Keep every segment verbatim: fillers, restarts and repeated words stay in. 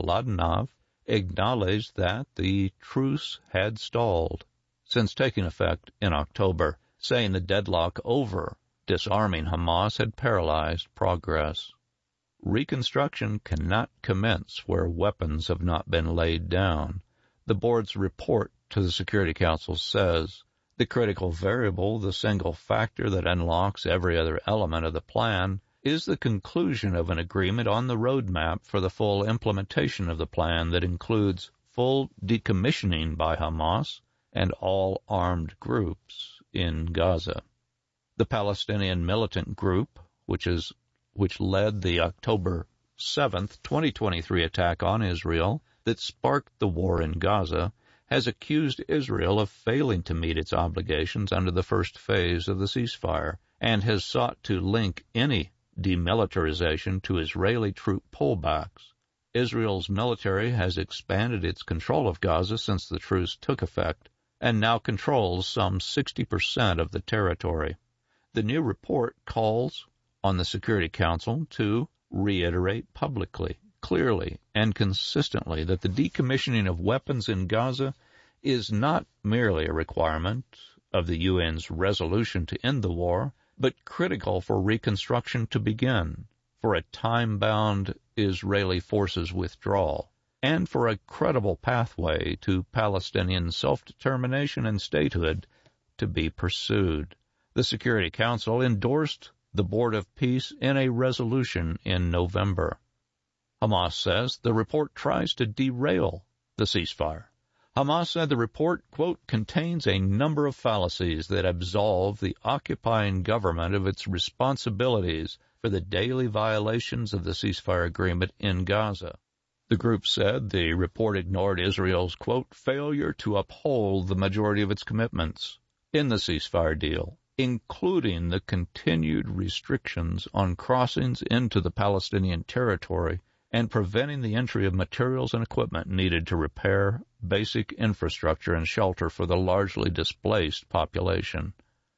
Mladenov acknowledged that the truce had stalled since taking effect in October, saying the deadlock over disarming Hamas had paralyzed progress. Reconstruction cannot commence where weapons have not been laid down. The board's report to the Security Council says the critical variable, the single factor that unlocks every other element of the plan, is the conclusion of an agreement on the roadmap for the full implementation of the plan that includes full decommissioning by Hamas and all armed groups in Gaza. The Palestinian militant group, which is which led the October seventh, twenty twenty-three attack on Israel that sparked the war in Gaza, has accused Israel of failing to meet its obligations under the first phase of the ceasefire and has sought to link any demilitarization to Israeli troop pullbacks. Israel's military has expanded its control of Gaza since the truce took effect and now controls some sixty percent of the territory. The new report calls on the Security Council to reiterate publicly, clearly, and consistently that the decommissioning of weapons in Gaza is not merely a requirement of the U N's resolution to end the war, but critical for reconstruction to begin, for a time-bound Israeli forces withdrawal, and for a credible pathway to Palestinian self-determination and statehood to be pursued. The Security Council endorsed the Board of Peace in a resolution in November. Hamas says the report tries to derail the ceasefire. Hamas said the report, quote, contains a number of fallacies that absolve the occupying government of its responsibilities for the daily violations of the ceasefire agreement in Gaza. The group said the report ignored Israel's, quote, failure to uphold the majority of its commitments in the ceasefire deal, including the continued restrictions on crossings into the Palestinian territory and preventing the entry of materials and equipment needed to repair basic infrastructure and shelter for the largely displaced population.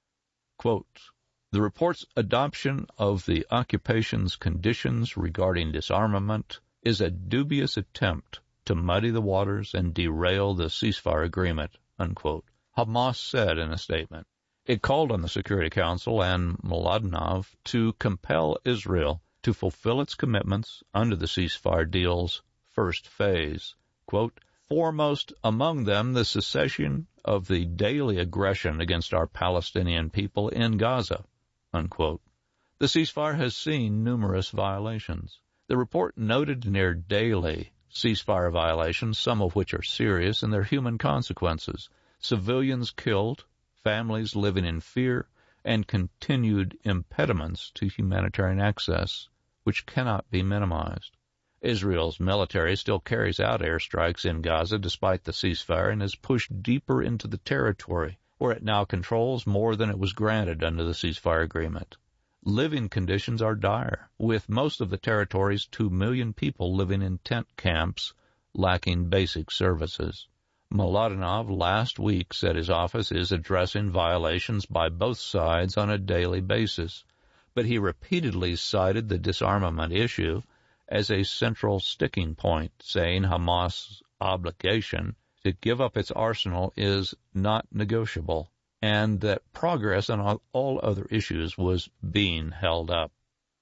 Quote, the report's adoption of the occupation's conditions regarding disarmament is a dubious attempt to muddy the waters and derail the ceasefire agreement, unquote, Hamas said in a statement. It called on the Security Council and Mladenov to compel Israel to fulfill its commitments under the ceasefire deal's first phase. Quote, foremost among them the cessation of the daily aggression against our Palestinian people in Gaza, unquote. The ceasefire has seen numerous violations. The report noted near daily ceasefire violations, some of which are serious in their human consequences. Civilians killed, families living in fear, and continued impediments to humanitarian access, which cannot be minimized. Israel's military still carries out airstrikes in Gaza despite the ceasefire and has pushed deeper into the territory, where it now controls more than it was granted under the ceasefire agreement. Living conditions are dire, with most of the territory's two million people living in tent camps, lacking basic services. Mladenov last week said his office is addressing violations by both sides on a daily basis, but he repeatedly cited the disarmament issue as a central sticking point, saying Hamas' obligation to give up its arsenal is not negotiable, and that progress on all other issues was being held up.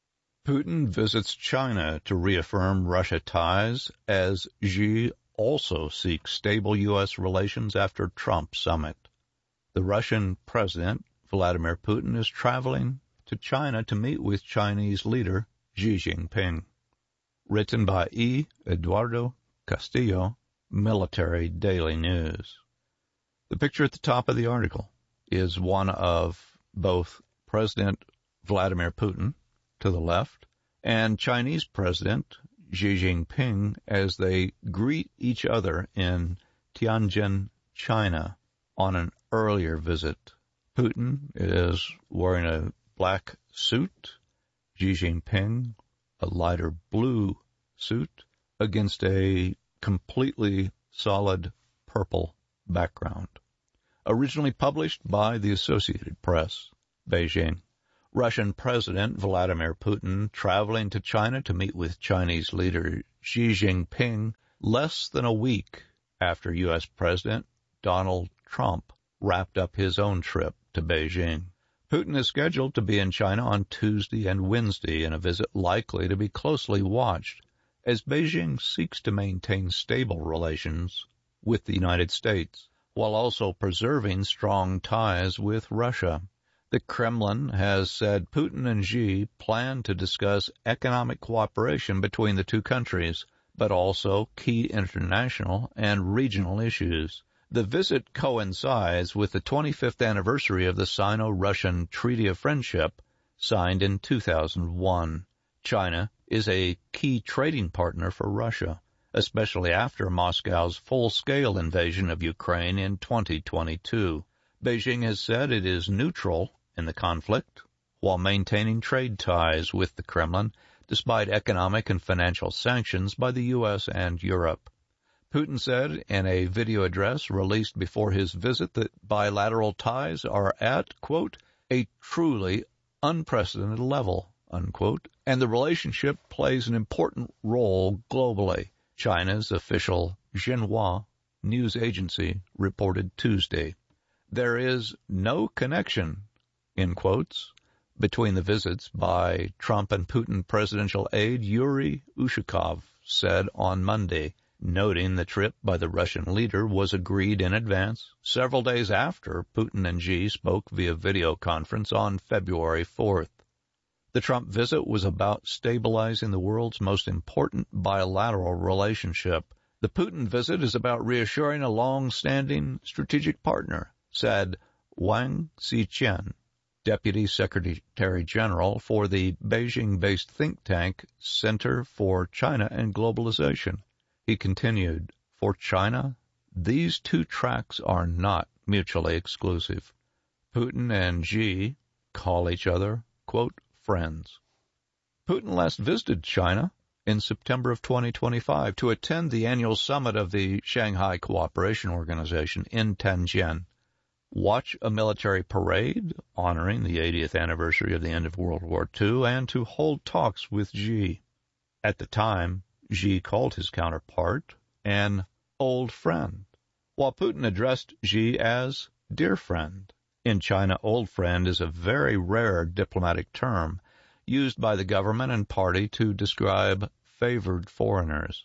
Putin visits China to reaffirm Russia ties as Xi also seeks stable U S relations after Trump summit. The Russian President, Vladimir Putin, is traveling to China to meet with Chinese leader Xi Jinping. Written by E. Eduardo Castillo, Military Daily News. The picture at the top of the article is one of both President Vladimir Putin to the left and Chinese President Xi Jinping as they greet each other in Tianjin, China, on an earlier visit. Putin is wearing a black suit, Xi Jinping a lighter blue suit against a completely solid purple background. Originally published by the Associated Press, Beijing. Russian President Vladimir Putin traveling to China to meet with Chinese leader Xi Jinping less than a week after U S. President Donald Trump wrapped up his own trip to Beijing. Putin is scheduled to be in China on Tuesday and Wednesday in a visit likely to be closely watched as Beijing seeks to maintain stable relations with the United States while also preserving strong ties with Russia. The Kremlin has said Putin and Xi plan to discuss economic cooperation between the two countries, but also key international and regional issues. The visit coincides with the twenty-fifth anniversary of the Sino-Russian Treaty of Friendship signed in two thousand one. China is a key trading partner for Russia, especially after Moscow's full-scale invasion of Ukraine in twenty twenty-two. Beijing has said it is neutral in the conflict while maintaining trade ties with the Kremlin despite economic and financial sanctions by the U S and Europe. Putin said in a video address released before his visit that bilateral ties are at, quote, a truly unprecedented level, unquote, and the relationship plays an important role globally, China's official Xinhua news agency reported Tuesday. There is no connection, in quotes, between the visits by Trump and Putin presidential aide Yuri Ushakov said on Monday, noting the trip by the Russian leader was agreed in advance several days after Putin and Xi spoke via video conference on February fourth. The Trump visit was about stabilizing the world's most important bilateral relationship. The Putin visit is about reassuring a long-standing strategic partner, said Wang Xiqian, Deputy Secretary General for the Beijing-based think tank Center for China and Globalization. He continued, for China, these two tracks are not mutually exclusive. Putin and Xi call each other, quote, friends. Putin last visited China in September of twenty twenty-five to attend the annual summit of the Shanghai Cooperation Organization in Tianjin, watch a military parade honoring the eightieth anniversary of the end of World War Two, and to hold talks with Xi. At the time, Xi called his counterpart an old friend, while Putin addressed Xi as dear friend. In China, old friend is a very rare diplomatic term used by the government and party to describe favored foreigners.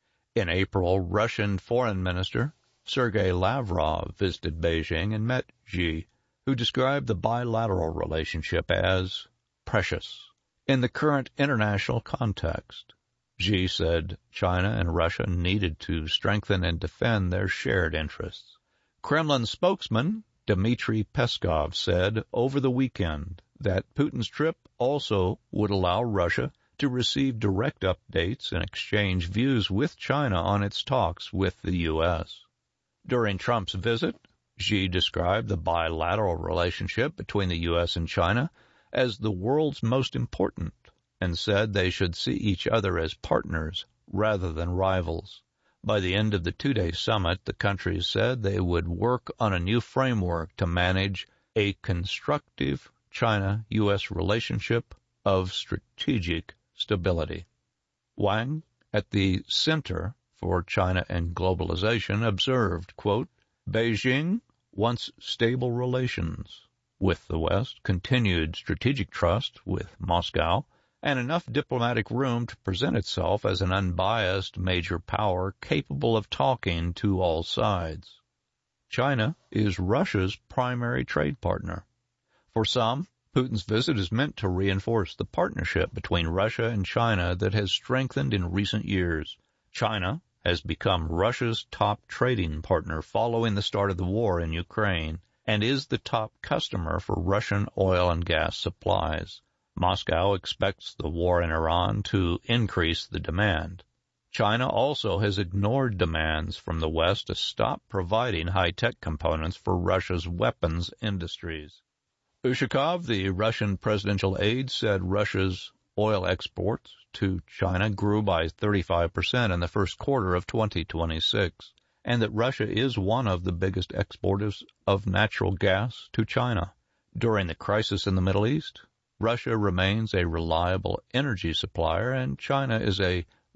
In April, Russian Foreign Minister Sergei Lavrov visited Beijing and met Xi, who described the bilateral relationship as precious. In the current international context, Xi said China and Russia needed to strengthen and defend their shared interests. Kremlin spokesman Dmitry Peskov said over the weekend that Putin's trip also would allow Russia to receive direct updates and exchange views with China on its talks with the U S. During Trump's visit, Xi described the bilateral relationship between the U S and China as the world's most important and said they should see each other as partners rather than rivals. By the end of the two-day summit, the countries said they would work on a new framework to manage a constructive China-U S relationship of strategic stability. Wang, at the Center for China and Globalization, observed, quote, Beijing wants stable relations with the West, continued strategic trust with Moscow, and enough diplomatic room to present itself as an unbiased major power capable of talking to all sides. China is Russia's primary trade partner. For some, Putin's visit is meant to reinforce the partnership between Russia and China that has strengthened in recent years. China has become Russia's top trading partner following the start of the war in Ukraine and is the top customer for Russian oil and gas supplies. Moscow expects the war in Iran to increase the demand. China also has ignored demands from the West to stop providing high-tech components for Russia's weapons industries. Ushakov, the Russian presidential aide, said Russia's oil exports to China grew by thirty-five percent in the first quarter of twenty twenty-six, and that Russia is one of the biggest exporters of natural gas to China. During the crisis in the Middle East, Russia remains a reliable energy supplier, and China is a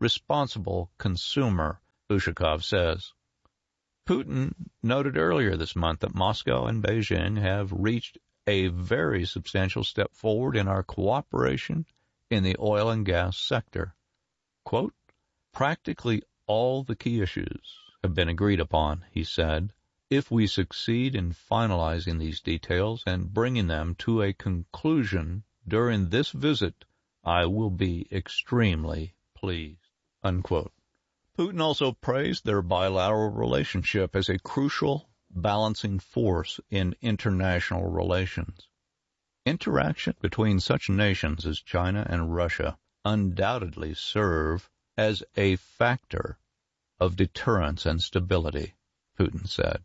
responsible consumer, Ushakov says. Putin noted earlier this month that Moscow and Beijing have reached a very substantial step forward in our cooperation in the oil and gas sector. Quote, practically all the key issues have been agreed upon, he said. If we succeed in finalizing these details and bringing them to a conclusion during this visit, I will be extremely pleased. Unquote. Putin also praised their bilateral relationship as a crucial balancing force in international relations. Interaction between such nations as China and Russia undoubtedly serve as a factor of deterrence and stability, Putin said.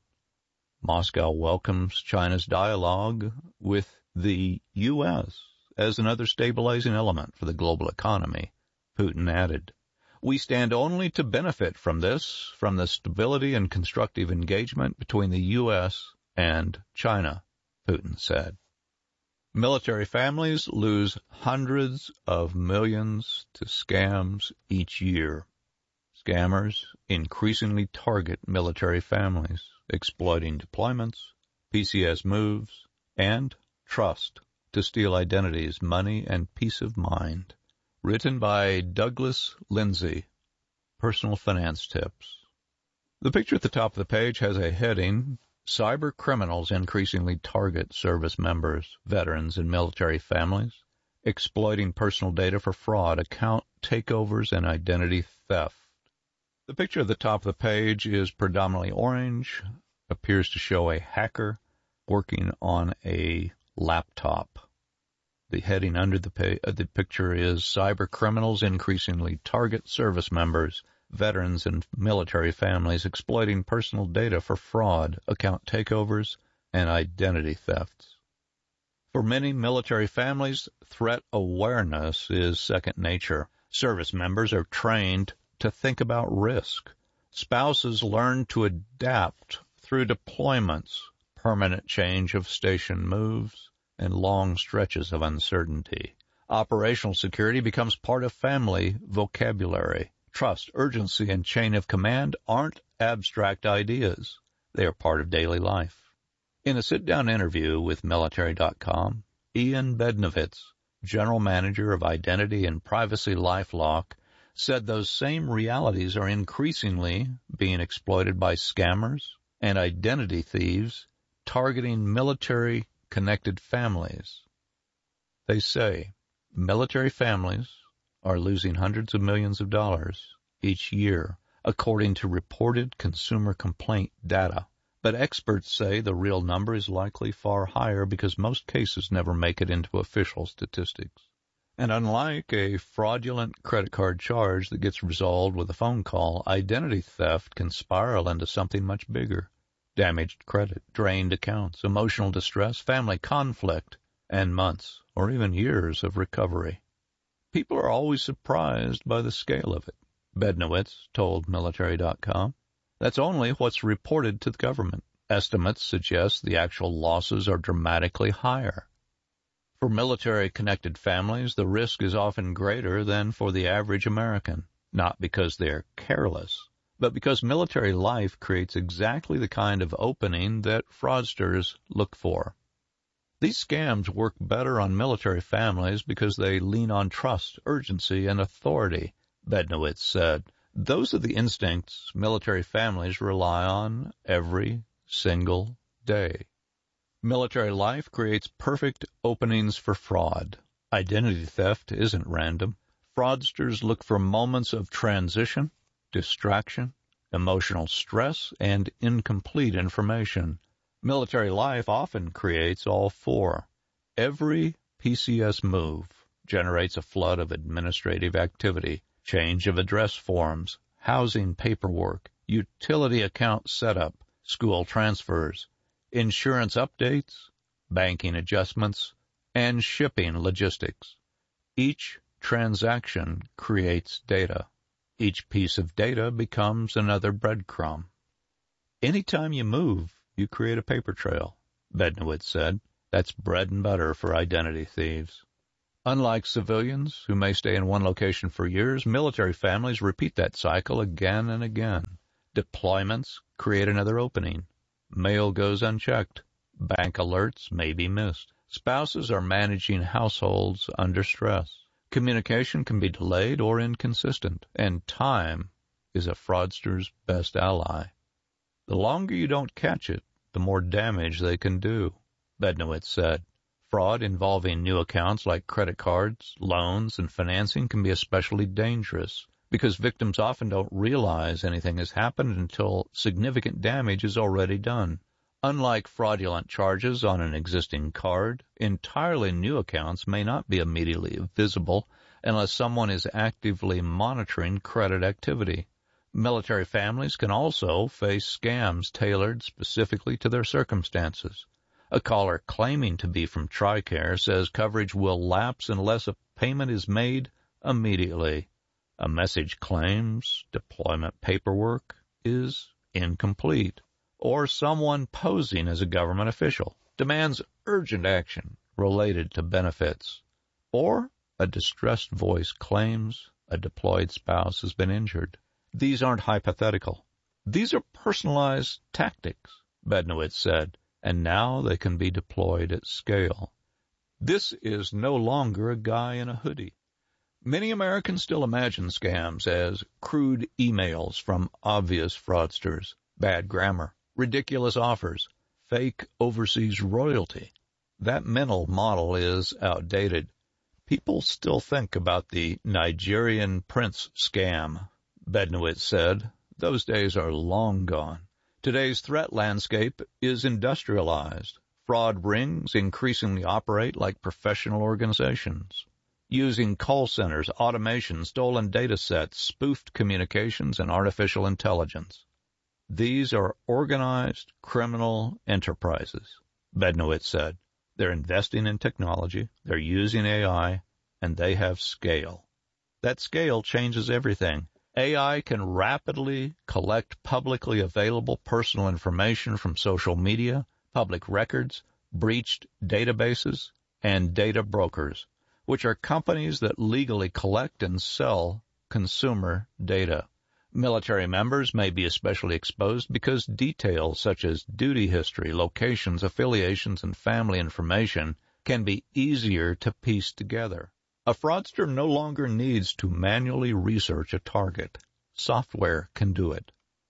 Moscow welcomes China's dialogue with the U S as another stabilizing element for the global economy, Putin added. We stand only to benefit from this, from the stability and constructive engagement between the U S and China, Putin said. Military families lose hundreds of millions to scams each year. Scammers increasingly target military families, exploiting deployments, P C S moves, and trust to steal identities, money, and peace of mind. Written by Douglas Lindsay, Personal Finance Tips. The picture at the top of the page has a heading, Cyber Criminals Increasingly Target Service Members, Veterans, and Military Families, Exploiting Personal Data for Fraud, Account Takeovers, and Identity Theft. The picture at the top of the page is predominantly orange, appears to show a hacker working on a laptop. The heading under the, pay, uh, the picture is Cyber Criminals Increasingly Target Service Members, Veterans, and Military Families, Exploiting Personal Data for Fraud, Account Takeovers, and Identity Thefts. For many military families, threat awareness is second nature. Service members are trained to think about risk. Spouses learn to adapt through deployments, permanent change of station moves, and long stretches of uncertainty. Operational security becomes part of family vocabulary. Trust, urgency, and chain of command aren't abstract ideas. They are part of daily life. In a sit-down interview with Military dot com, Ian Bednovitz, General Manager of Identity and Privacy LifeLock, said those same realities are increasingly being exploited by scammers and identity thieves targeting military-connected families. They say military families are losing hundreds of millions of dollars each year, according to reported consumer complaint data. But experts say the real number is likely far higher because most cases never make it into official statistics. And unlike a fraudulent credit card charge that gets resolved with a phone call, identity theft can spiral into something much bigger. Damaged credit, drained accounts, emotional distress, family conflict, and months or even years of recovery. People are always surprised by the scale of it, Bednowitz told Military dot com. That's only what's reported to the government. Estimates suggest the actual losses are dramatically higher. For military-connected families, the risk is often greater than for the average American, not because they're careless, but because military life creates exactly the kind of opening that fraudsters look for. These scams work better on military families because they lean on trust, urgency, and authority, Bednowitz said. Those are the instincts military families rely on every single day. Military life creates perfect openings for fraud. Identity theft isn't random. Fraudsters look for moments of transition, distraction, emotional stress, and incomplete information. Military life often creates all four. Every P C S move generates a flood of administrative activity, change of address forms, housing paperwork, utility account setup, school transfers, insurance updates, banking adjustments, and shipping logistics. Each transaction creates data. Each piece of data becomes another breadcrumb. Anytime you move, you create a paper trail, Bednowitz said. That's bread and butter for identity thieves. Unlike civilians who may stay in one location for years, military families repeat that cycle again and again. Deployments create another opening. Mail goes unchecked. Bank alerts may be missed. Spouses are managing households under stress. Communication can be delayed or inconsistent, and time is a fraudster's best ally. The longer you don't catch it, the more damage they can do, Bednowitz said. Fraud involving new accounts like credit cards, loans, and financing can be especially dangerous because victims often don't realize anything has happened until significant damage is already done. Unlike fraudulent charges on an existing card, entirely new accounts may not be immediately visible unless someone is actively monitoring credit activity. Military families can also face scams tailored specifically to their circumstances. A caller claiming to be from TRICARE says coverage will lapse unless a payment is made immediately. A message claims deployment paperwork is incomplete. Or someone posing as a government official demands urgent action related to benefits. Or a distressed voice claims a deployed spouse has been injured. These aren't hypothetical. These are personalized tactics, Bednowitz said, and now they can be deployed at scale. This is no longer a guy in a hoodie. Many Americans still imagine scams as crude emails from obvious fraudsters, bad grammar, ridiculous offers, fake overseas royalty. That mental model is outdated. People still think about the Nigerian prince scam, Bednowitz said. Those days are long gone. Today's threat landscape is industrialized. Fraud rings increasingly operate like professional organizations, using call centers, automation, stolen data sets, spoofed communications, and artificial intelligence. These are organized criminal enterprises, Bednowitz said. They're investing in technology, they're using A I, and they have scale. That scale changes everything. A I can rapidly collect publicly available personal information from social media, public records, breached databases, and data brokers, which are companies that legally collect and sell consumer data. Military members may be especially exposed because details such as duty history, locations, affiliations, and family information can be easier to piece together. A fraudster no longer needs to manually research a target. Software can do it.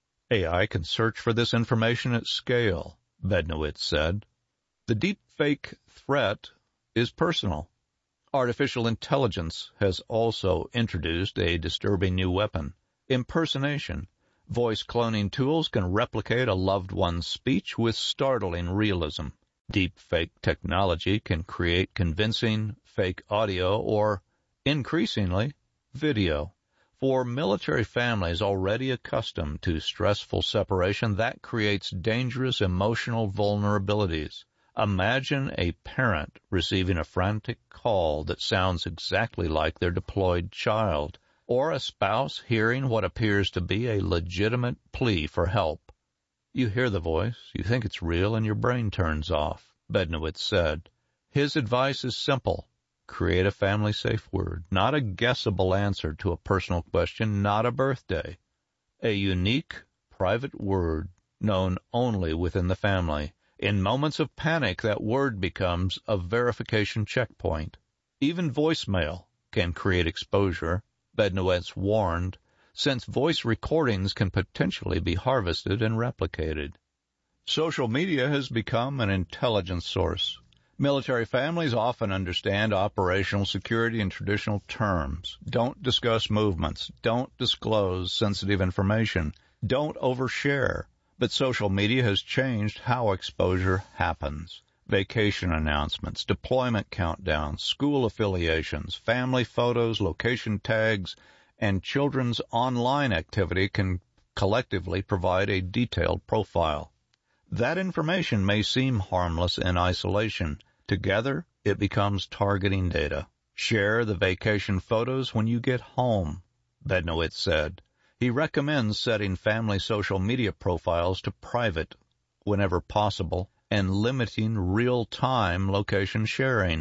A I can search for this information at scale, Bednowitz said. The deepfake threat is personal. Artificial intelligence has also introduced a disturbing new weapon, impersonation. Voice cloning tools can replicate a loved one's speech with startling realism. Deepfake technology can create convincing fake audio or, increasingly, video. For military families already accustomed to stressful separation, that creates dangerous emotional vulnerabilities. Imagine a parent receiving a frantic call that sounds exactly like their deployed child, or a spouse hearing what appears to be a legitimate plea for help. You hear the voice, you think it's real, and your brain turns off, Bednowitz said. His advice is simple. Create a family-safe word, not a guessable answer to a personal question, not a birthday. A unique, private word known only within the family. In moments of panic, that word becomes a verification checkpoint. Even voicemail can create exposure, Bednowitz warned, since voice recordings can potentially be harvested and replicated. Social media has become an intelligence source. Military families often understand operational security in traditional terms. Don't discuss movements. Don't disclose sensitive information. Don't overshare. But social media has changed how exposure happens. Vacation announcements, deployment countdowns, school affiliations, family photos, location tags, and children's online activity can collectively provide a detailed profile. That information may seem harmless in isolation. Together, it becomes targeting data. Share the vacation photos when you get home, Bednowitz said. He recommends setting family social media profiles to private whenever possible and limiting real-time location sharing.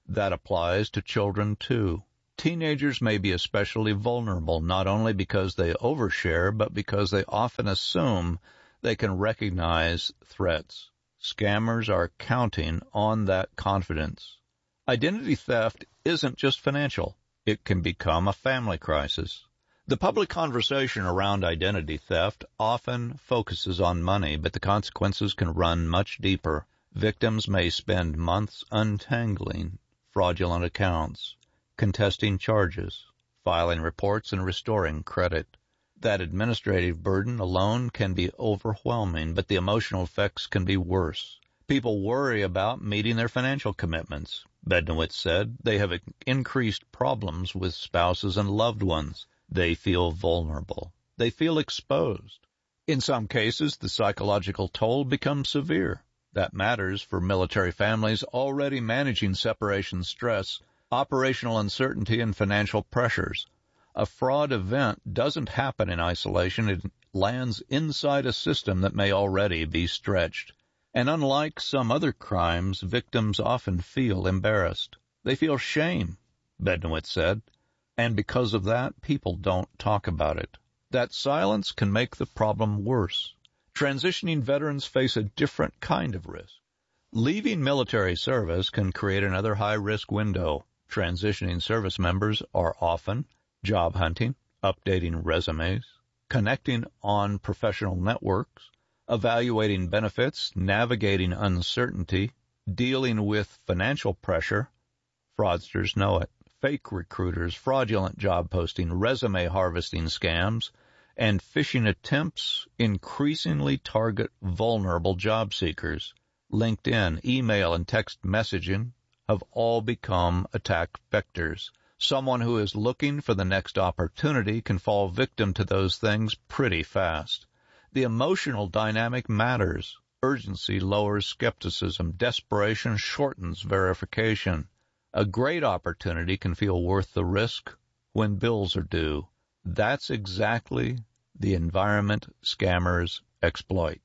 That applies to children, too. Teenagers may be especially vulnerable, not only because they overshare, but because they often assume they can recognize threats. Scammers are counting on that confidence. Identity theft isn't just financial. It can become a family crisis. The public conversation around identity theft often focuses on money, but the consequences can run much deeper. Victims may spend months untangling fraudulent accounts, contesting charges, filing reports, and restoring credit. That administrative burden alone can be overwhelming, but the emotional effects can be worse. People worry about meeting their financial commitments. Bednowitz said they have increased problems with spouses and loved ones. They feel vulnerable. They feel exposed. In some cases, the psychological toll becomes severe. That matters for military families already managing separation stress, operational uncertainty, and financial pressures. A fraud event doesn't happen in isolation. It lands inside a system that may already be stretched. And unlike some other crimes, victims often feel embarrassed. They feel shame, Bednowitz said, and because of that, people don't talk about it. That silence can make the problem worse. Transitioning veterans face a different kind of risk. Leaving military service can create another high-risk window. Transitioning service members are often job hunting, updating resumes, connecting on professional networks, evaluating benefits, navigating uncertainty, dealing with financial pressure. Fraudsters know it. Fake recruiters, fraudulent job posting, resume harvesting scams, and phishing attempts increasingly target vulnerable job seekers. LinkedIn, email, and text messaging have all become attack vectors. Someone who is looking for the next opportunity can fall victim to those things pretty fast. The emotional dynamic matters. Urgency lowers skepticism. Desperation shortens verification. A great opportunity can feel worth the risk when bills are due. That's exactly the environment scammers exploit.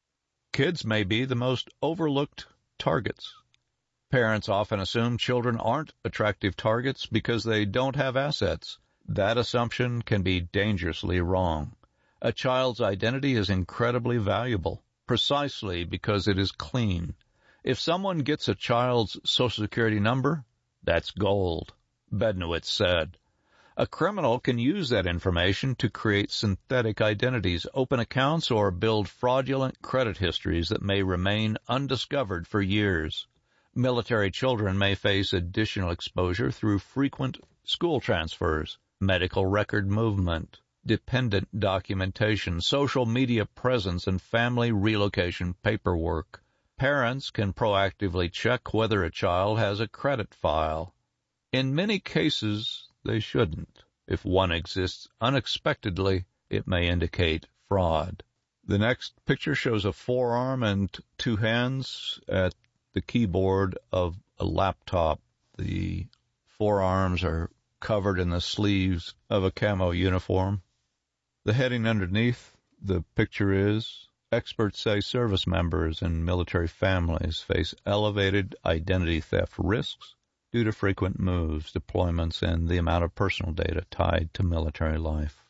Kids may be the most overlooked targets. Parents often assume children aren't attractive targets because they don't have assets. That assumption can be dangerously wrong. A child's identity is incredibly valuable, precisely because it is clean. If someone gets a child's Social Security number, that's gold, Bednowitz said. A criminal can use that information to create synthetic identities, open accounts, or build fraudulent credit histories that may remain undiscovered for years. Military children may face additional exposure through frequent school transfers, medical record movement, dependent documentation, social media presence, and family relocation paperwork. Parents can proactively check whether a child has a credit file. In many cases, they shouldn't. If one exists unexpectedly, it may indicate fraud. The next picture shows a forearm and two hands at the keyboard of a laptop. The forearms are covered in the sleeves of a camo uniform. The heading underneath the picture is, experts say service members and military families face elevated identity theft risks due to frequent moves, deployments, and the amount of personal data tied to military life.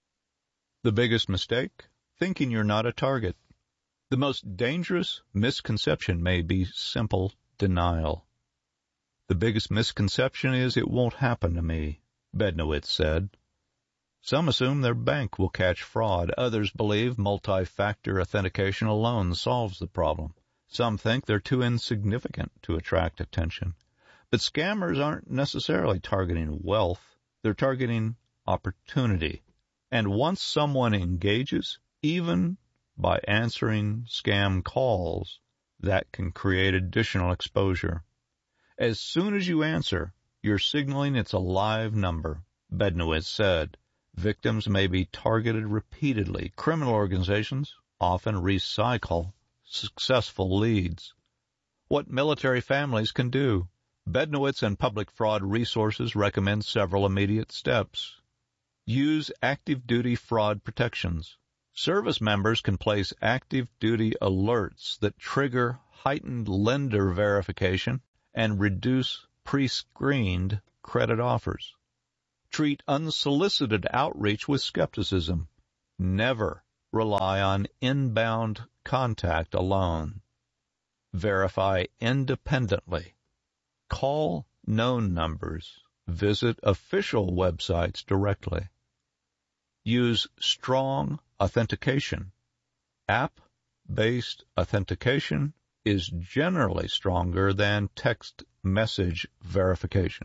The biggest mistake? Thinking you're not a target. The most dangerous misconception may be simple denial. The biggest misconception is it won't happen to me, Bednowitz said. Some assume their bank will catch fraud. Others believe multi-factor authentication alone solves the problem. Some think they're too insignificant to attract attention. But scammers aren't necessarily targeting wealth. They're targeting opportunity. And once someone engages, even by answering scam calls, that can create additional exposure. As soon as you answer, you're signaling it's a live number, Bednowitz said. Victims may be targeted repeatedly. Criminal organizations often recycle successful leads. What military families can do. Bednowitz and Public Fraud Resources recommend several immediate steps. Use active duty fraud protections. Service members can place active duty alerts that trigger heightened lender verification and reduce pre-screened credit offers. Treat unsolicited outreach with skepticism. Never rely on inbound contact alone. Verify independently. Call known numbers. Visit official websites directly. Use strong authentication. App-based authentication is generally stronger than text message verification.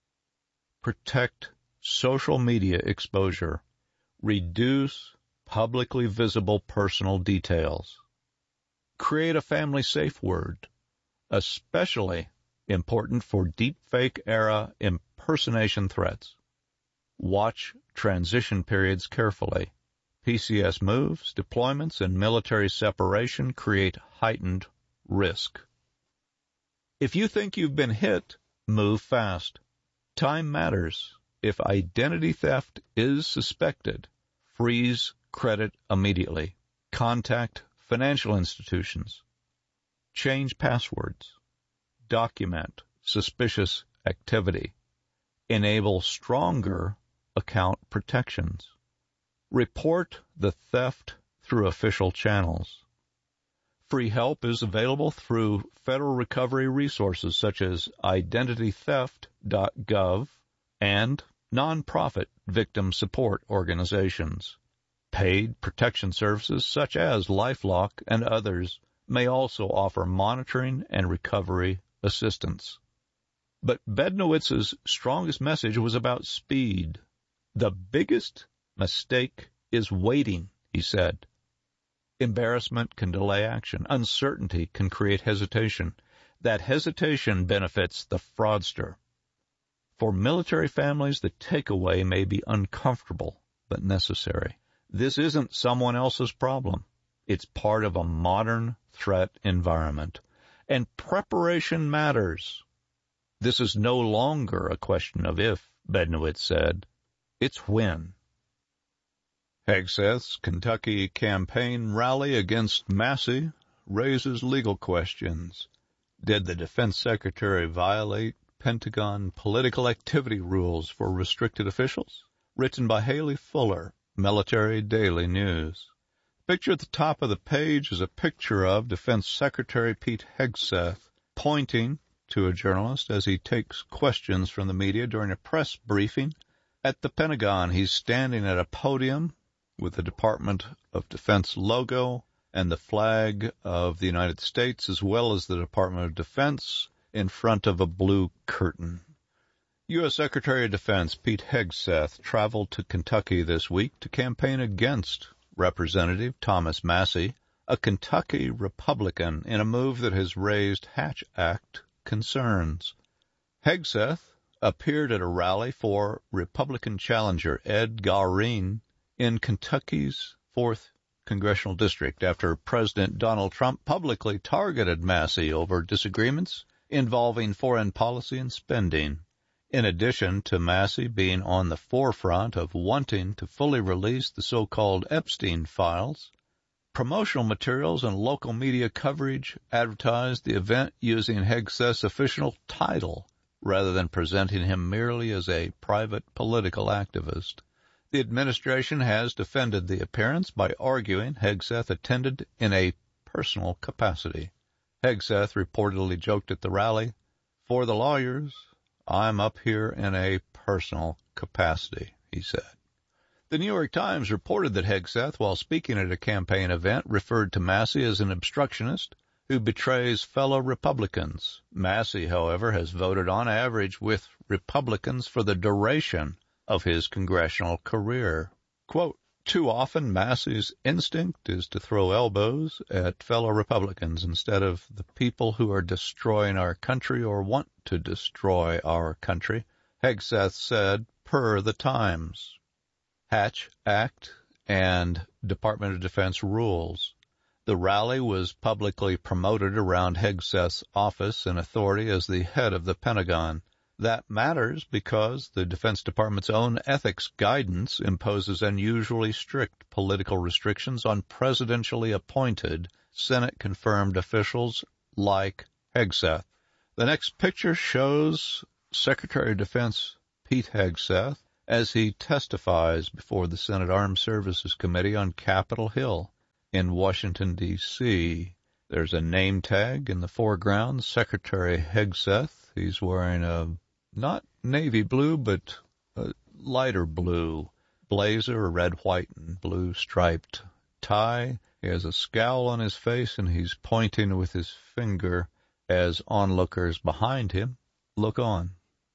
Protect social media exposure. Reduce publicly visible personal details. Create a family safe word, especially important for deepfake era impersonation threats. Watch transition periods carefully. P C S moves, deployments, and military separation create heightened risk. If you think you've been hit, move fast. Time matters. If identity theft is suspected, freeze credit immediately. Contact financial institutions. Change passwords. Document suspicious activity. Enable stronger account protections. Report the theft through official channels. Free help is available through federal recovery resources such as identity theft dot gov and nonprofit victim support organizations. Paid protection services such as LifeLock and others may also offer monitoring and recovery assistance. But Bednowitz's strongest message was about speed. The biggest mistake is waiting, he said. Embarrassment can delay action. Uncertainty can create hesitation. That hesitation benefits the fraudster. For military families, the takeaway may be uncomfortable but necessary. This isn't someone else's problem. It's part of a modern threat environment. And preparation matters. This is no longer a question of if, Bednowitz said. It's when. Hegseth's Kentucky campaign rally against Massey raises legal questions. Did the defense secretary violate Pentagon political activity rules for restricted officials? Written by Haley Fuller, Military Daily News. The picture at the top of the page is a picture of Defense Secretary Pete Hegseth pointing to a journalist as he takes questions from the media during a press briefing at the Pentagon. He's standing at a podium with the Department of Defense logo and the flag of the United States, as well as the Department of Defense, in front of a blue curtain. U S. Secretary of Defense Pete Hegseth traveled to Kentucky this week to campaign against Representative Thomas Massey, a Kentucky Republican, in a move that has raised Hatch Act concerns. Hegseth appeared at a rally for Republican challenger Ed Gaurine in Kentucky's fourth Congressional District after President Donald Trump publicly targeted Massey over disagreements involving foreign policy and spending. In addition to Massey being on the forefront of wanting to fully release the so-called Epstein files, promotional materials and local media coverage advertised the event using Hegseth's official title rather than presenting him merely as a private political activist. The administration has defended the appearance by arguing Hegseth attended in a personal capacity. Hegseth reportedly joked at the rally, "For the lawyers, I'm up here in a personal capacity," he said. The New York Times reported that Hegseth, while speaking at a campaign event, referred to Massey as an obstructionist who betrays fellow Republicans. Massey, however, has voted on average with Republicans for the duration of his congressional career. Quote, "Too often Massey's instinct is to throw elbows at fellow Republicans instead of the people who are destroying our country or want to destroy our country," Hegseth said, per the Times. Hatch Act and Department of Defense rules. The rally was publicly promoted around Hegseth's office and authority as the head of the Pentagon. That matters because the Defense Department's own ethics guidance imposes unusually strict political restrictions on presidentially appointed, Senate-confirmed officials like Hegseth. The next picture shows Secretary of Defense Pete Hegseth as he testifies before the Senate Armed Services Committee on Capitol Hill in Washington, D C There's a name tag in the foreground, Secretary Hegseth. He's wearing a not navy blue, but a lighter blue blazer, a red, white, and blue striped tie. He has a scowl on his face, and he's pointing with his finger as onlookers behind him look on.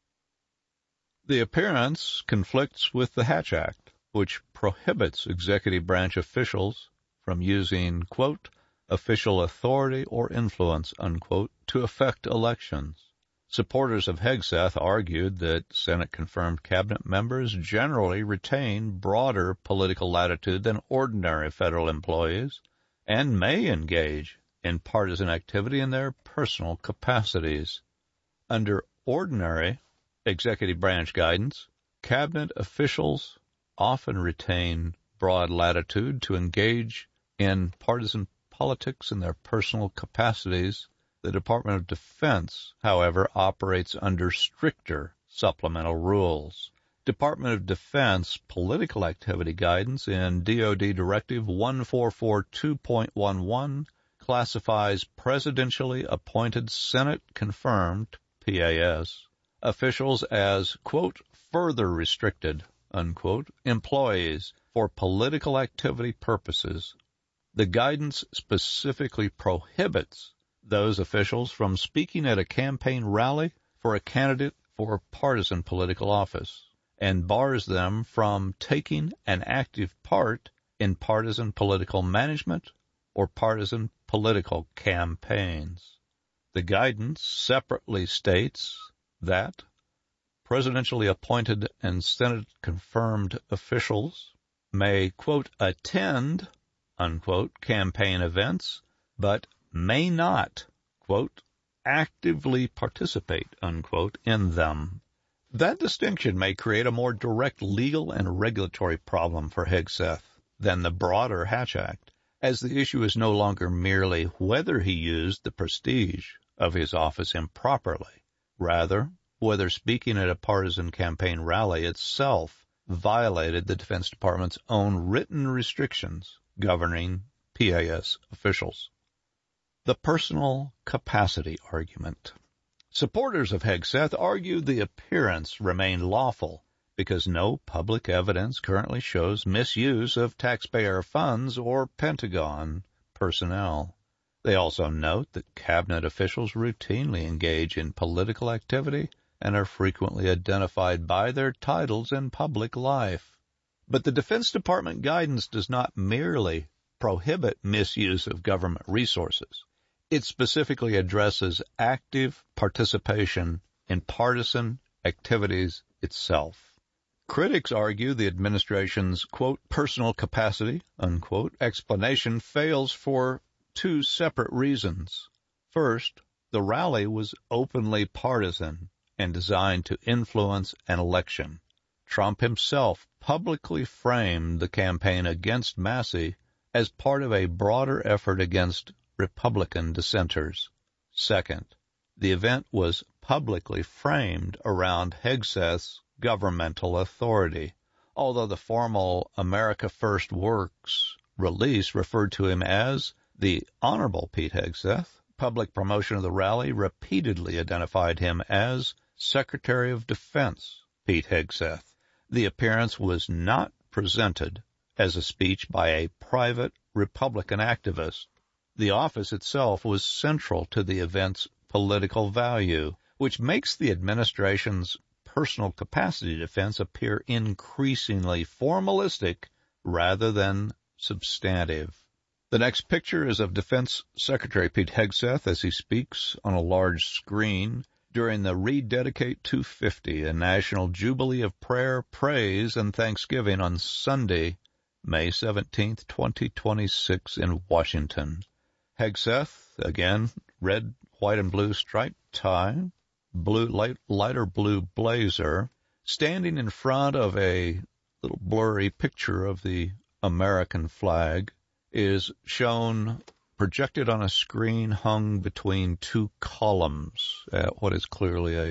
The appearance conflicts with the Hatch Act, which prohibits executive branch officials from using, quote, official authority or influence, unquote, to affect elections. Supporters of Hegseth argued that Senate-confirmed cabinet members generally retain broader political latitude than ordinary federal employees and may engage in partisan activity in their personal capacities. Under ordinary executive branch guidance, cabinet officials often retain broad latitude to engage in partisan politics in their personal capacities. The Department of Defense, however, operates under stricter supplemental rules. Department of Defense political activity guidance in D O D Directive one four four two point one one classifies presidentially appointed Senate-confirmed, P A S, officials as, quote, further restricted, unquote, employees for political activity purposes. The guidance specifically prohibits those officials from speaking at a campaign rally for a candidate for partisan political office and bars them from taking an active part in partisan political management or partisan political campaigns. The guidance separately states that presidentially appointed and Senate-confirmed officials may, quote, attend, unquote, campaign events, but may not, quote, actively participate, unquote, in them. That distinction may create a more direct legal and regulatory problem for Hegseth than the broader Hatch Act, as the issue is no longer merely whether he used the prestige of his office improperly, rather, whether speaking at a partisan campaign rally itself violated the Defense Department's own written restrictions governing P A S officials. The personal capacity argument. Supporters of Hegseth argue the appearance remained lawful because no public evidence currently shows misuse of taxpayer funds or Pentagon personnel. They also note that cabinet officials routinely engage in political activity and are frequently identified by their titles in public life. But the Defense Department guidance does not merely prohibit misuse of government resources. It specifically addresses active participation in partisan activities itself. Critics argue the administration's, quote, personal capacity, unquote, explanation fails for two separate reasons. First, the rally was openly partisan and designed to influence an election. Trump himself publicly framed the campaign against Massey as part of a broader effort against Republican dissenters. Second, the event was publicly framed around Hegseth's governmental authority, although the formal America First Works release referred to him as the Honorable Pete Hegseth. Public promotion of the rally repeatedly identified him as Secretary of Defense Pete Hegseth. The appearance was not presented as a speech by a private Republican activist. The office itself was central to the event's political value, which makes the administration's personal capacity defense appear increasingly formalistic rather than substantive. The next picture is of Defense Secretary Pete Hegseth as he speaks on a large screen during the Rededicate two fifty, a national jubilee of prayer, praise, and thanksgiving on Sunday, May seventeenth, twenty twenty-six in Washington. Hegseth, again, red, white, and blue striped tie, blue light, lighter blue blazer, standing in front of a little blurry picture of the American flag, is shown projected on a screen hung between two columns at what is clearly a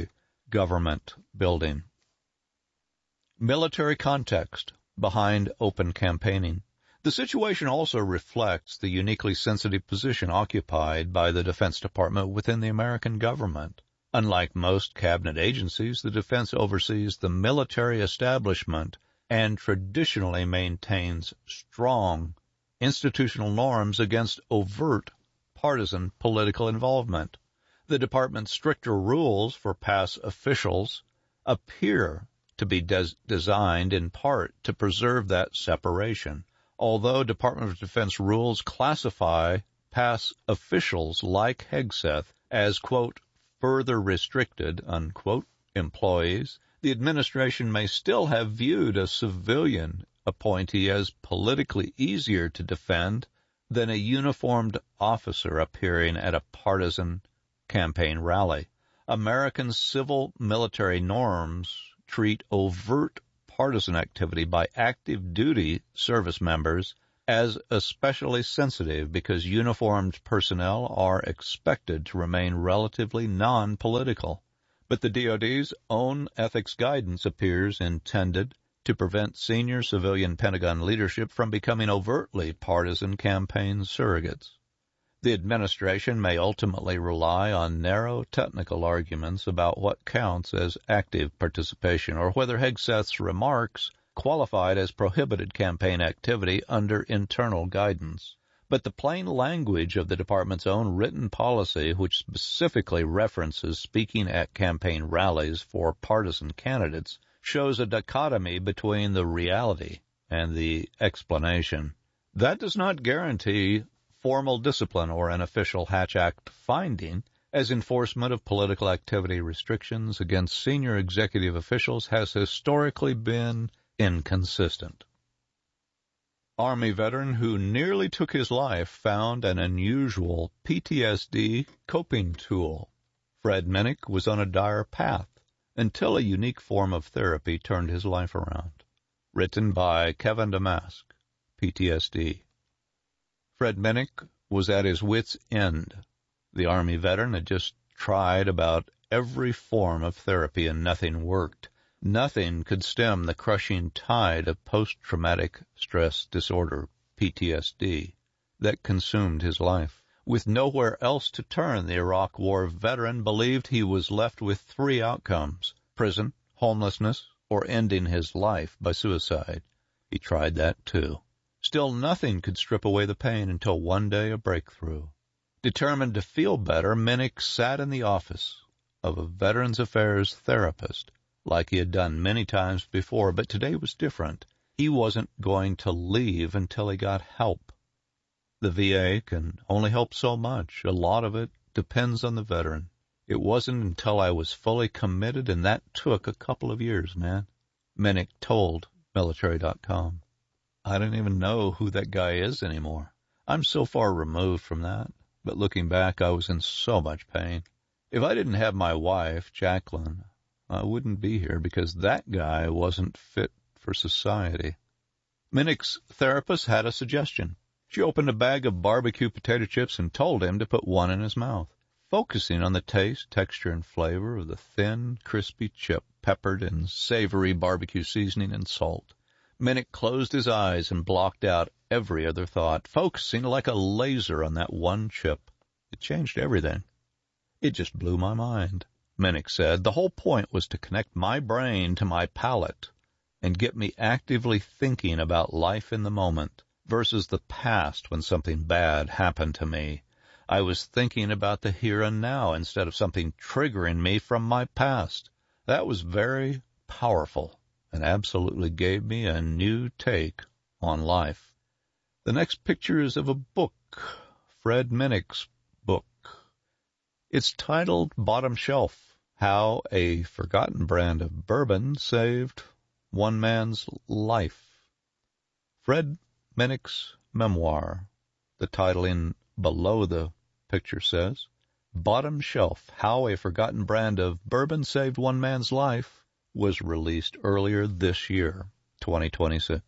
government building. Military context behind open campaigning. The situation also reflects the uniquely sensitive position occupied by the Defense Department within the American government. Unlike most cabinet agencies, the defense oversees the military establishment and traditionally maintains strong institutional norms against overt partisan political involvement. The department's stricter rules for past officials appear to be des- designed in part to preserve that separation. Although Department of Defense rules classify past officials like Hegseth as, quote, further restricted, unquote, employees, the administration may still have viewed a civilian appointee as politically easier to defend than a uniformed officer appearing at a partisan campaign rally. American civil military norms treat overt partisan activity by active duty service members as especially sensitive because uniformed personnel are expected to remain relatively non-political. But the D O D's own ethics guidance appears intended to prevent senior civilian Pentagon leadership from becoming overtly partisan campaign surrogates. The administration may ultimately rely on narrow technical arguments about what counts as active participation or whether Hegseth's remarks qualified as prohibited campaign activity under internal guidance. But the plain language of the department's own written policy, which specifically references speaking at campaign rallies for partisan candidates, shows a dichotomy between the reality and the explanation. That does not guarantee formal discipline or an official Hatch Act finding, as enforcement of political activity restrictions against senior executive officials has historically been inconsistent. Army veteran who nearly took his life found an unusual P T S D coping tool. Fred Minnick was on a dire path until a unique form of therapy turned his life around. Written by Kevin Damask, P T S D. Fred Minnick was at his wit's end. The Army veteran had just tried about every form of therapy and nothing worked. Nothing could stem the crushing tide of post-traumatic stress disorder, P T S D, that consumed his life. With nowhere else to turn, the Iraq War veteran believed he was left with three outcomes: prison, homelessness, or ending his life by suicide. He tried that too. Still, nothing could strip away the pain until one day a breakthrough. Determined to feel better, Minnick sat in the office of a Veterans Affairs therapist, like he had done many times before, but today was different. He wasn't going to leave until he got help. The V A can only help so much. A lot of it depends on the veteran. It wasn't until I was fully committed, and that took a couple of years, man. Minnick told military dot com. I don't even know who that guy is anymore. I'm so far removed from that. But looking back, I was in so much pain. If I didn't have my wife, Jacqueline, I wouldn't be here because that guy wasn't fit for society. Minnick's therapist had a suggestion. She opened a bag of barbecue potato chips and told him to put one in his mouth, focusing on the taste, texture, and flavor of the thin, crispy chip peppered in savory barbecue seasoning and salt. Minnick closed his eyes and blocked out every other thought, focusing like a laser on that one chip. It changed everything. It just blew my mind, Minnick said. The whole point was to connect my brain to my palate and get me actively thinking about life in the moment versus the past when something bad happened to me. I was thinking about the here and now instead of something triggering me from my past. That was very powerful and absolutely gave me a new take on life. The next picture is of a book, Fred Minnick's book. It's titled Bottom Shelf: How a Forgotten Brand of Bourbon Saved One Man's Life. Fred Minnick's memoir. The title in below the picture says, Bottom Shelf: How a Forgotten Brand of Bourbon Saved One Man's Life, was released earlier this year, twenty twenty-six.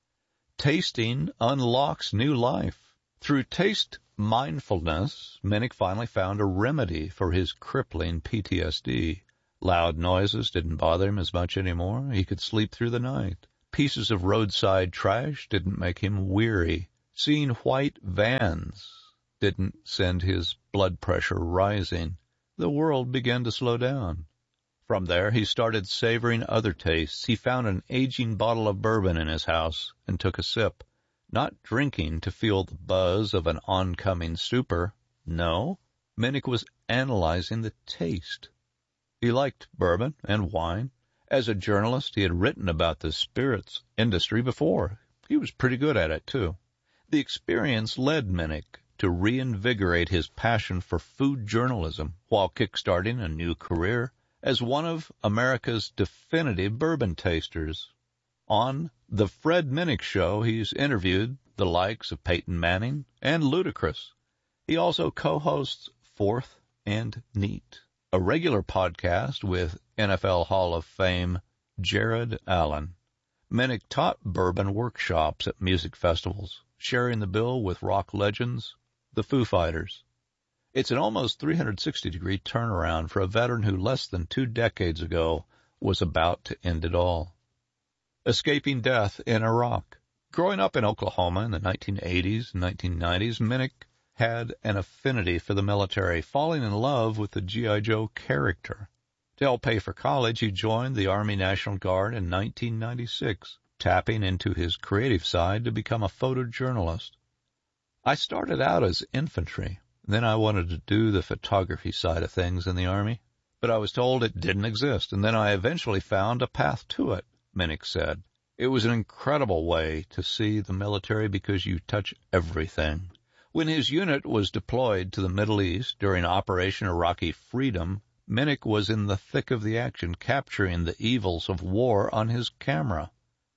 Tasting unlocks new life. Through taste mindfulness, Minnick finally found a remedy for his crippling P T S D, Loud noises didn't bother him as much anymore. He could sleep through the night. Pieces of roadside trash didn't make him weary. Seeing white vans didn't send his blood pressure rising. The world began to slow down. From there, he started savoring other tastes. He found an aging bottle of bourbon in his house and took a sip, not drinking to feel the buzz of an oncoming stupor. No, Minnick was analyzing the taste. He liked bourbon and wine. As a journalist, he had written about the spirits industry before. He was pretty good at it, too. The experience led Minnick to reinvigorate his passion for food journalism while kickstarting a new career as one of America's definitive bourbon tasters. On The Fred Minnick Show, he's interviewed the likes of Peyton Manning and Ludacris. He also co-hosts Fourth and Neat, a regular podcast with N F L Hall of Fame Jared Allen. Minnick taught bourbon workshops at music festivals, sharing the bill with rock legends, the Foo Fighters. It's an almost three hundred sixty degree turnaround for a veteran who less than two decades ago was about to end it all. Escaping death in Iraq. Growing up in Oklahoma in the nineteen eighties and nineteen nineties, Minnick had an affinity for the military, falling in love with the G I. Joe character. To help pay for college, he joined the Army National Guard in nineteen ninety-six, tapping into his creative side to become a photojournalist. I started out as infantry. Then I wanted to do the photography side of things in the Army, but I was told it didn't exist, and then I eventually found a path to it, Minnick said. It was an incredible way to see the military because you touch everything. When his unit was deployed to the Middle East during Operation Iraqi Freedom, Minnick was in the thick of the action, capturing the evils of war on his camera.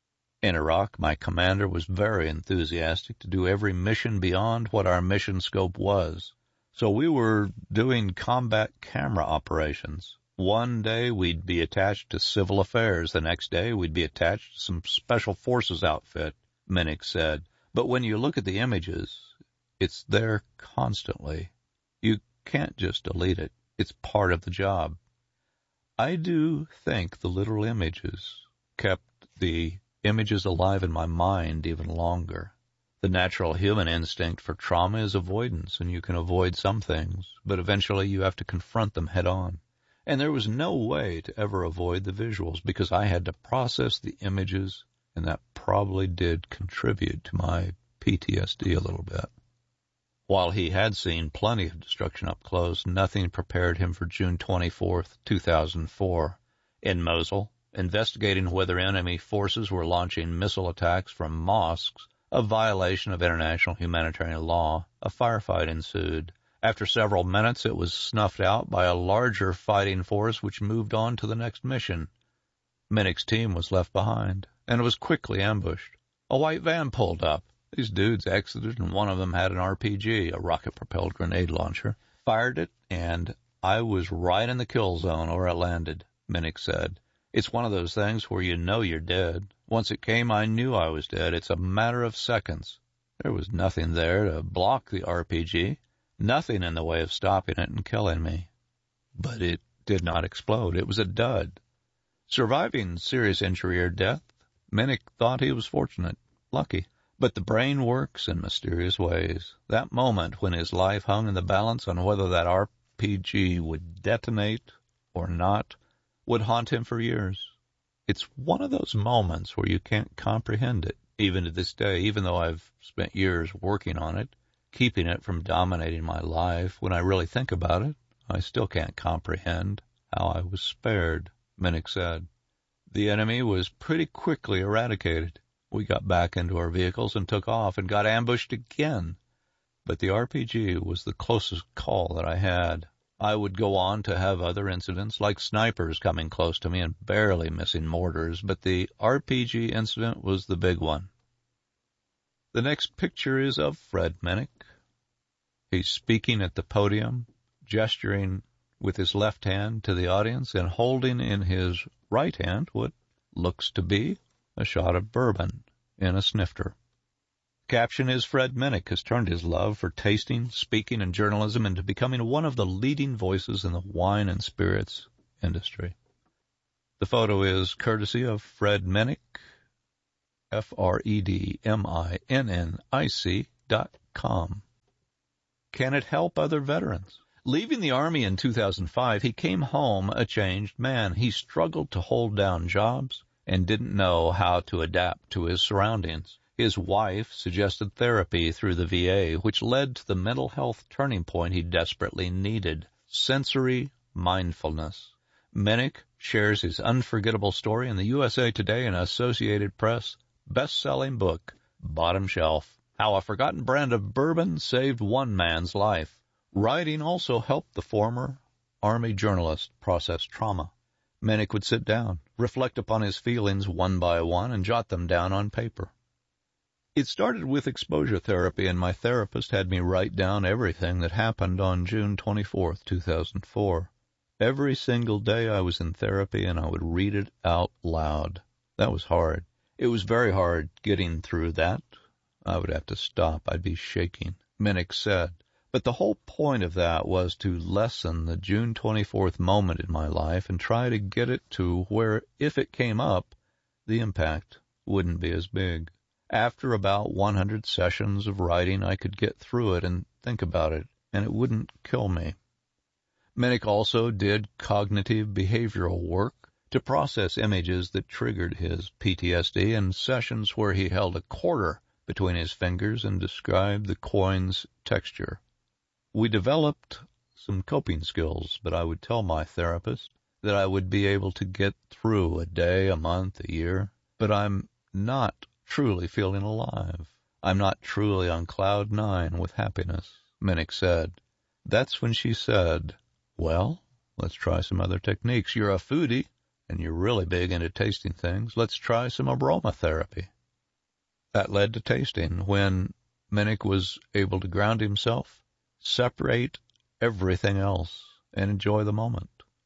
In Iraq, my commander was very enthusiastic to do every mission beyond what our mission scope was. So we were doing combat camera operations. One day we'd be attached to civil affairs. The next day we'd be attached to some special forces outfit, Minnick said. But when you look at the images, it's there constantly. You can't just delete it. It's part of the job. I do think the little images kept the images alive in my mind even longer. The natural human instinct for trauma is avoidance, and you can avoid some things, but eventually you have to confront them head on. And there was no way to ever avoid the visuals because I had to process the images, and that probably did contribute to my P T S D a little bit. While he had seen plenty of destruction up close, nothing prepared him for June twenty-fourth, two thousand four. In Mosul, investigating whether enemy forces were launching missile attacks from mosques, a violation of international humanitarian law, a firefight ensued. After several minutes, it was snuffed out by a larger fighting force which moved on to the next mission. Minnick's team was left behind and was quickly ambushed. A white van pulled up. These dudes exited, and one of them had an R P G, a rocket-propelled grenade launcher, fired it, and I was right in the kill zone where it landed, Minnick said. It's one of those things where you know you're dead. Once it came, I knew I was dead. It's a matter of seconds. There was nothing there to block the R P G, nothing in the way of stopping it and killing me. But it did not explode. It was a dud. Surviving serious injury or death, Minnick thought he was fortunate, lucky. But the brain works in mysterious ways. That moment when his life hung in the balance on whether that R P G would detonate or not would haunt him for years. It's one of those moments where you can't comprehend it, even to this day, even though I've spent years working on it, keeping it from dominating my life. When I really think about it, I still can't comprehend how I was spared, Minnick said. The enemy was pretty quickly eradicated. We got back into our vehicles and took off and got ambushed again. But the R P G was the closest call that I had. I would go on to have other incidents, like snipers coming close to me and barely missing mortars, but the R P G incident was the big one. The next picture is of Fred Minnick. He's speaking at the podium, gesturing with his left hand to the audience and holding in his right hand what looks to be a shot of bourbon in a snifter. The caption is, Fred Minnick has turned his love for tasting, speaking, and journalism into becoming one of the leading voices in the wine and spirits industry. The photo is courtesy of Fred Minnick, F R E D M I N N I C dot com. Can it help other veterans? Leaving the Army in two thousand five, he came home a changed man. He struggled to hold down jobs and didn't know how to adapt to his surroundings. His wife suggested therapy through the V A, which led to the mental health turning point he desperately needed: sensory mindfulness. Minnick shares his unforgettable story in the U S A Today and Associated Press best-selling book, Bottom Shelf: How a Forgotten Brand of Bourbon Saved One Man's Life. Writing also helped the former Army journalist process trauma. Minnick would sit down, reflect upon his feelings one by one, and jot them down on paper. It started with exposure therapy, and my therapist had me write down everything that happened on June twenty-fourth, two thousand four. Every single day I was in therapy, and I would read it out loud. That was hard. It was very hard getting through that. I would have to stop. I'd be shaking, Minnick said. But the whole point of that was to lessen the June twenty-fourth moment in my life and try to get it to where, if it came up, the impact wouldn't be as big. After about one hundred sessions of writing, I could get through it and think about it, and it wouldn't kill me. Minnick also did cognitive behavioral work to process images that triggered his P T S D, and sessions where he held a quarter between his fingers and described the coin's texture. We developed some coping skills, but I would tell my therapist that I would be able to get through a day, a month, a year, but I'm not truly feeling alive. I'm not truly on cloud nine with happiness, Minnick said. That's when she said, well, let's try some other techniques. You're a foodie, and you're really big into tasting things. Let's try some aromatherapy. That led to tasting, when Minnick was able to ground himself, separate everything else, and enjoy the moment.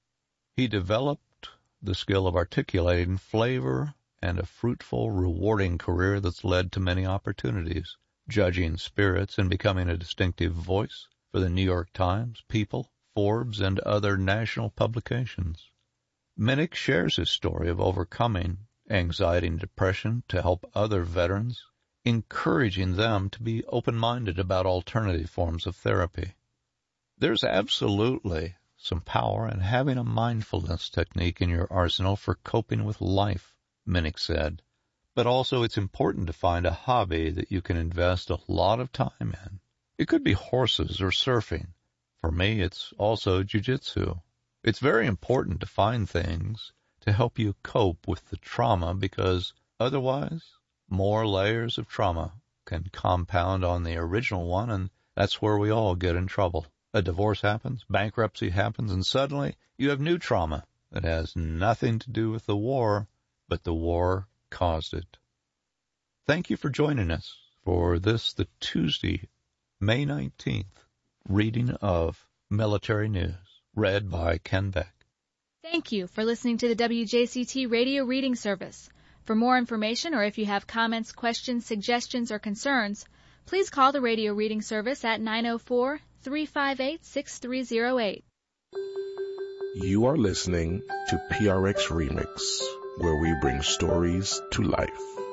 He developed the skill of articulating flavor and a fruitful, rewarding career that's led to many opportunities, judging spirits and becoming a distinctive voice for the New York Times, People, Forbes, and other national publications. Minnick shares his story of overcoming anxiety and depression to help other veterans, encouraging them to be open-minded about alternative forms of therapy. There's absolutely some power in having a mindfulness technique in your arsenal for coping with life, Minnick said. But also it's important to find a hobby that you can invest a lot of time in. It could be horses or surfing. For me, it's also jiu-jitsu. It's very important to find things to help you cope with the trauma, because otherwise more layers of trauma can compound on the original one, and that's where we all get in trouble. A divorce happens, bankruptcy happens, and suddenly you have new trauma that has nothing to do with the war, but the war caused it. Thank you for joining us for this, the Tuesday, May nineteenth, reading of Military News, read by Ken Beck. Thank you for listening to the W J C T Radio Reading Service. For more information, or if you have comments, questions, suggestions, or concerns, please call the Radio Reading Service at nine oh four, three five eight, six three oh eight. You are listening to P R X Remix, where we bring stories to life.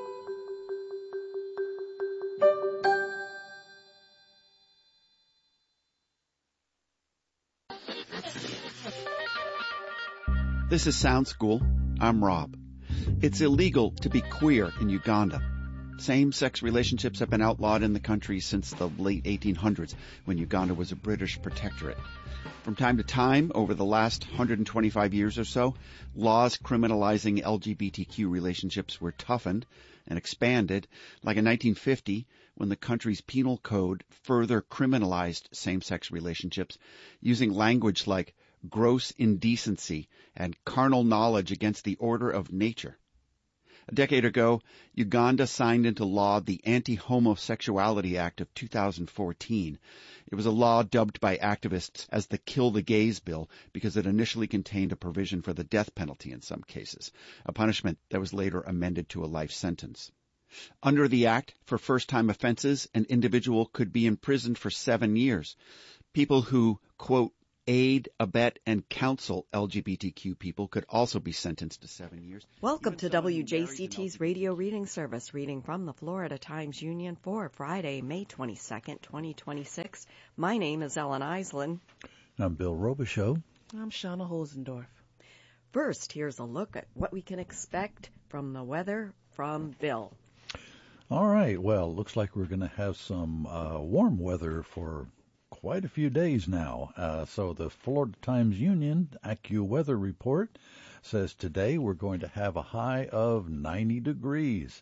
This is Sound School. I'm Rob. It's illegal to be queer in Uganda. Same-sex relationships have been outlawed in the country since the late eighteen hundreds, when Uganda was a British protectorate. From time to time, over the last one hundred twenty-five years or so, laws criminalizing L G B T Q relationships were toughened and expanded, like in nineteen fifty, when the country's penal code further criminalized same-sex relationships, using language like gross indecency and carnal knowledge against the order of nature. A decade ago, Uganda signed into law the Anti-Homosexuality Act of two thousand fourteen. It was a law dubbed by activists as the Kill the Gays Bill because it initially contained a provision for the death penalty in some cases, a punishment that was later amended to a life sentence. Under the act, for first-time offenses, an individual could be imprisoned for seven years. People who, quote, aid, abet, and counsel L G B T Q people could also be sentenced to seven years. Welcome Even to someone who W J marries C an T's L G B T Q radio reading service, reading from the Florida Times Union for Friday, May twenty-second, twenty twenty-six. My name is Ellen Islin. I'm Bill Robichaux. I'm Shauna Hosendorf. First, here's a look at what we can expect from the weather from Bill. All right. Well, looks like we're going to have some uh, warm weather for quite a few days now. Uh, so the Florida Times Union AccuWeather report says today we're going to have a high of ninety degrees.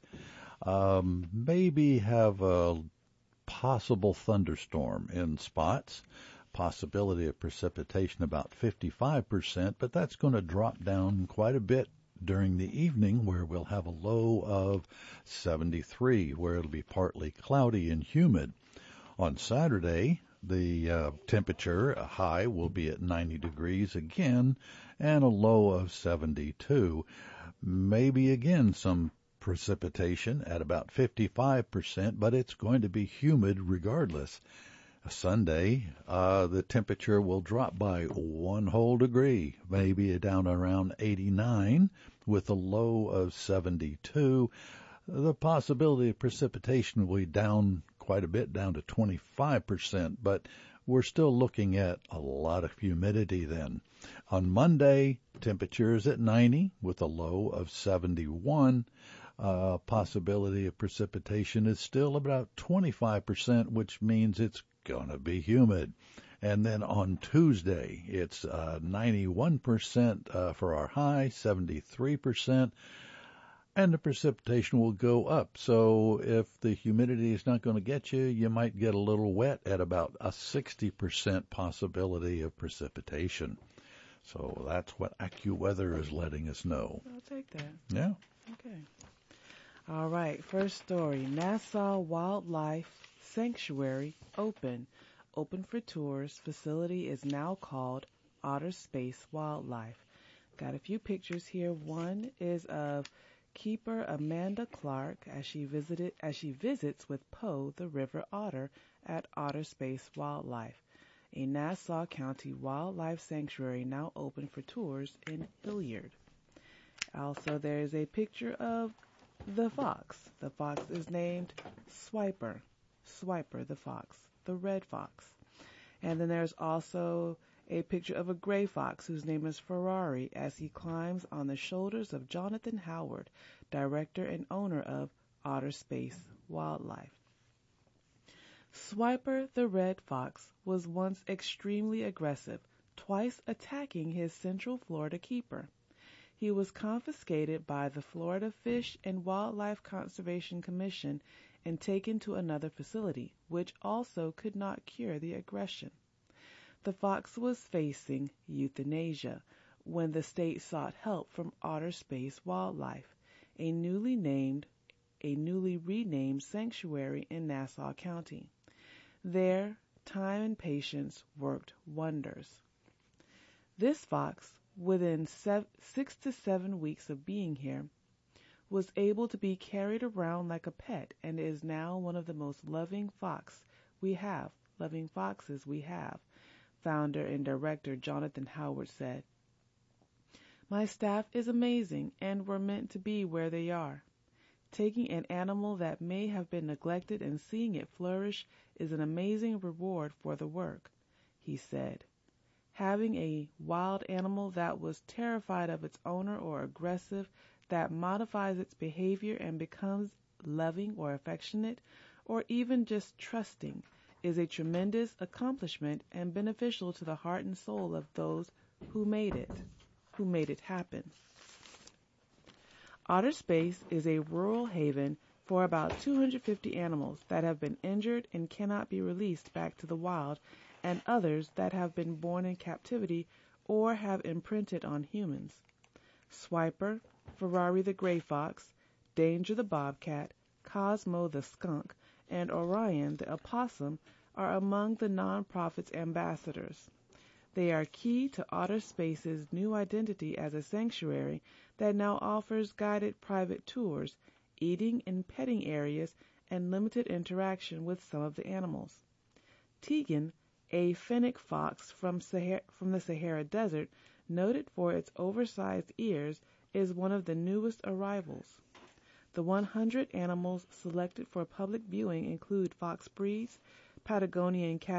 Um, maybe have a possible thunderstorm in spots. Possibility of precipitation about fifty-five percent, but that's going to drop down quite a bit during the evening, where we'll have a low of seventy-three, where it'll be partly cloudy and humid. On Saturday, the uh, temperature, a high, will be at ninety degrees again, and a low of seventy-two. Maybe again some precipitation at about fifty-five percent, but it's going to be humid regardless. Sunday, uh, the temperature will drop by one whole degree, maybe down around eighty-nine, with a low of seventy-two. The possibility of precipitation will be down quite a bit, down to twenty-five percent, but we're still looking at a lot of humidity then. On Monday, temperatures at ninety, with a low of seventy-one. Uh, possibility of precipitation is still about twenty-five percent, which means it's gonna be humid. And then on Tuesday, it's uh, ninety-one percent uh, for our high, seventy-three percent, and the precipitation will go up. So if the humidity is not going to get you, you might get a little wet at about a sixty percent possibility of precipitation. So that's what AccuWeather is letting us know. I'll take that. Yeah. Okay. All right. First story. Nassau Wildlife Sanctuary open. Open for tours. Facility is now called Otter Space Wildlife. Got a few pictures here. One is of keeper Amanda Clark as she visited as she visits with Poe the river otter at Otter Space Wildlife, a Nassau County wildlife sanctuary now open for tours in Hilliard. Also, there is a picture of the fox. The fox is named Swiper. Swiper the fox, the red fox. And then there's also a picture of a gray fox whose name is Ferrari as he climbs on the shoulders of Jonathan Howard, director and owner of Otter Space Wildlife. Swiper the red fox was once extremely aggressive, twice attacking his Central Florida keeper. He was confiscated by the Florida Fish and Wildlife Conservation Commission and taken to another facility, which also could not cure the aggression. The fox was facing euthanasia when the state sought help from Otter Space Wildlife, a newly named, a newly renamed sanctuary in Nassau County. There, time and patience worked wonders. This fox, within sev- six to seven weeks of being here, was able to be carried around like a pet and is now one of the most loving fox we have, loving foxes we have, founder and director Jonathan Howard said. My staff is amazing and we're meant to be where they are. Taking an animal that may have been neglected and seeing it flourish is an amazing reward for the work, he said. Having a wild animal that was terrified of its owner or aggressive that modifies its behavior and becomes loving or affectionate or even just trusting is a tremendous accomplishment and beneficial to the heart and soul of those who made it, who made it happen. Otter Space is a rural haven for about two hundred fifty animals that have been injured and cannot be released back to the wild, and others that have been born in captivity or have imprinted on humans. Swiper, Ferrari the gray fox, Danger the bobcat, Cosmo the skunk, and Orion the opossum are among the nonprofit's ambassadors. They are key to Otter Space's new identity as a sanctuary that now offers guided private tours, eating and petting areas, and limited interaction with some of the animals. Tegan, A fennec fox from, Sahara, from the Sahara Desert, noted for its oversized ears, is one of the newest arrivals. The one hundred animals selected for public viewing include fox breeds, Patagonian cat